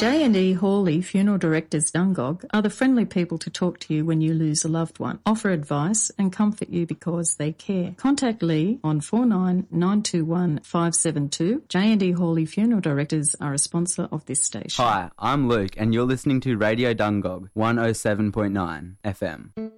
J&E Hawley Funeral Directors Dungog are the friendly people to talk to you when you lose a loved one, offer advice and comfort you because they care. Contact Lee on 49921572. 572. J&E Hawley Funeral Directors are a sponsor of this station. Hi, I'm Luke and you're listening to Radio Dungog 107.9 FM.